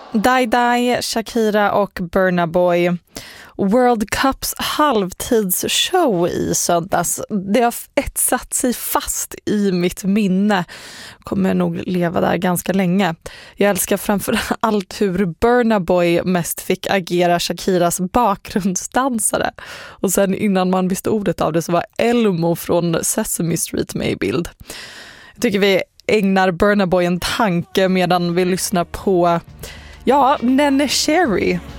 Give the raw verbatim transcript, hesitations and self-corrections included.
Die Die, Shakira och Burna Boy. World Cups halvtidsshow i söndags. Det har etsat sig fast i mitt minne. Kommer nog leva där ganska länge. Jag älskar framför allt hur Burna Boy mest fick agera Shakiras bakgrundsdansare. Och sen innan man visste ordet av det så var Elmo från Sesame Street med i bild. Jag tycker vi ägnar Burna Boy en tanke medan vi lyssnar på ja, Nene Cherry.